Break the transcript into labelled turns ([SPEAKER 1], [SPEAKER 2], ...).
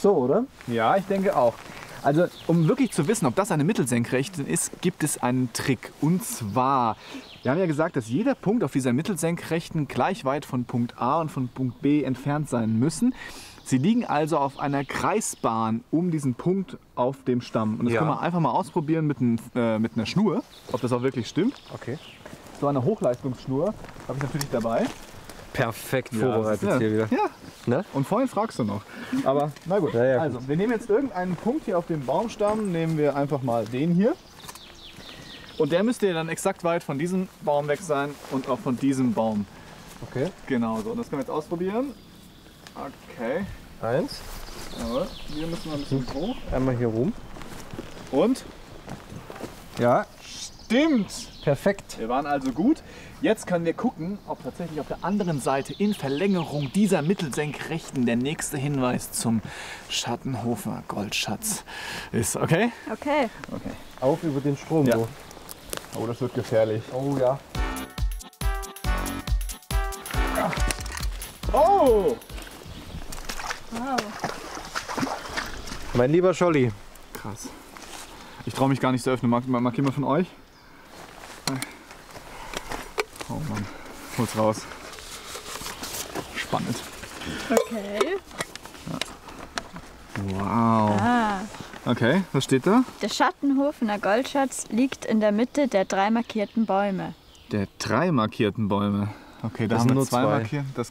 [SPEAKER 1] So, oder?
[SPEAKER 2] Ja, ich denke auch. Also, um wirklich zu wissen, ob das eine Mittelsenkrechte ist, gibt es einen Trick. Und zwar, wir haben ja gesagt, dass jeder Punkt auf dieser Mittelsenkrechten gleich weit von Punkt A und von Punkt B entfernt sein müssen. Sie liegen also auf einer Kreisbahn um diesen Punkt auf dem Stamm. Und das können wir einfach mal ausprobieren mit einer Schnur, ob das auch wirklich stimmt.
[SPEAKER 1] Okay.
[SPEAKER 2] So eine Hochleistungsschnur habe ich natürlich dabei.
[SPEAKER 1] Perfekt vorbereitet hier wieder.
[SPEAKER 2] Ja.
[SPEAKER 1] Ne?
[SPEAKER 2] Und vorhin fragst du noch. Aber na gut.
[SPEAKER 1] Ja,
[SPEAKER 2] Also, wir nehmen jetzt irgendeinen Punkt hier auf dem Baumstamm. Nehmen wir einfach mal den hier. Und der müsste ja dann exakt weit von diesem Baum weg sein und auch von diesem Baum.
[SPEAKER 1] Okay.
[SPEAKER 2] Genau so. Und das können wir jetzt ausprobieren. Okay.
[SPEAKER 1] 1.
[SPEAKER 2] Jawohl. Hier müssen wir ein bisschen hoch.
[SPEAKER 1] Einmal hier rum.
[SPEAKER 2] Und?
[SPEAKER 1] Ja.
[SPEAKER 2] Stimmt!
[SPEAKER 1] Perfekt.
[SPEAKER 2] Wir waren also gut. Jetzt können wir gucken, ob tatsächlich auf der anderen Seite in Verlängerung dieser Mittelsenkrechten der nächste Hinweis zum Schattenhofer Goldschatz ist. Okay?
[SPEAKER 3] Okay.
[SPEAKER 2] Okay.
[SPEAKER 1] Auf über den Strom.
[SPEAKER 2] Ja.
[SPEAKER 1] So.
[SPEAKER 2] Oh, das wird gefährlich.
[SPEAKER 1] Oh ja.
[SPEAKER 2] Oh!
[SPEAKER 3] Wow.
[SPEAKER 1] Mein lieber Scholli.
[SPEAKER 2] Krass. Ich traue mich gar nicht zu öffnen. Mag jemand von euch? Oh Mann. Hol's raus. Spannend.
[SPEAKER 3] Okay.
[SPEAKER 2] Wow.
[SPEAKER 3] Ah.
[SPEAKER 2] Okay, was steht da?
[SPEAKER 3] Der Schattenhofener Goldschatz liegt in der Mitte der 3 markierten Bäume.
[SPEAKER 2] Der 3 markierten Bäume. Okay, da
[SPEAKER 1] Das
[SPEAKER 2] haben
[SPEAKER 1] sind
[SPEAKER 2] wir
[SPEAKER 1] nur
[SPEAKER 2] 2
[SPEAKER 1] 2.
[SPEAKER 2] markiert.